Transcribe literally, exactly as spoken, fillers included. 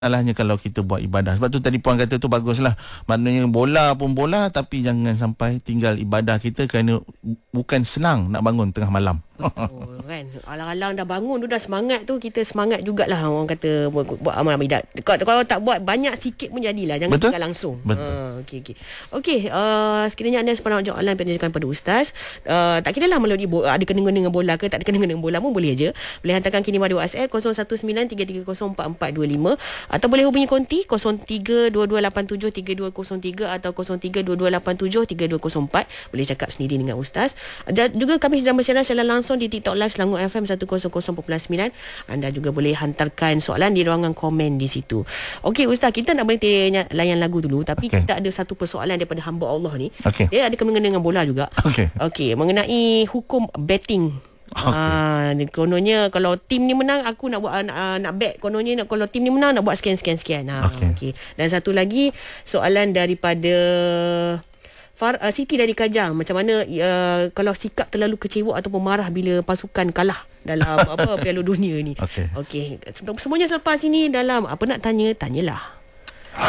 Salahnya kalau kita buat ibadah. Sebab tu tadi puan kata tu baguslah. Maknanya bola pun bola, tapi jangan sampai tinggal ibadah kita kerana bukan senang nak bangun tengah malam. Betul kan. Alang-alang dah bangun tu dah semangat tu, kita semangat jugalah orang kata buat, buat amal ibadat. Kalau, kalau tak buat banyak sikit pun jadilah. Jangan Betul? tinggal langsung. Betul. Ha, okey okey. Okey, uh, sekiranya anda sempat nak soalan pendidikan pada ustaz, uh, tak kira lah melalui bo- ada kena-kena dengan bola ke tak ada kena-kena dengan bola pun boleh je. Boleh hantarkan kini pada WhatsApp kosong satu sembilan tiga tiga kosong empat empat dua lima atau boleh hubungi konti kosong tiga dua dua lapan tujuh tiga dua kosong tiga atau kosong tiga dua dua lapan tujuh tiga dua kosong empat. Boleh cakap sendiri dengan ustaz. Dan juga kami sedang bersiaran secara langsung di TikTok Live Selangor F M seratus perpuluhan sembilan. Anda juga boleh hantarkan soalan di ruangan komen di situ. Okey ustaz, kita nak berhenti layan lagu dulu, tapi okay, kita ada satu persoalan daripada hamba Allah ni. Okay. Dia ada kena-kena dengan bola juga. Okey. Okey, mengenai hukum betting. Okay. Ah, kononnya kalau tim ni menang aku nak buat uh, nak bet, kononnya nak, kalau tim ni menang nak buat sekian sekian sekian. Ah, okay. Okey. Dan satu lagi soalan daripada Far, uh, Siti dari Kajang, macam mana uh, kalau sikap terlalu kecewa ataupun marah bila pasukan kalah dalam apa Piala Dunia ni. Okey. Okey. Semuanya selepas ini dalam apa nak tanya, tanyalah.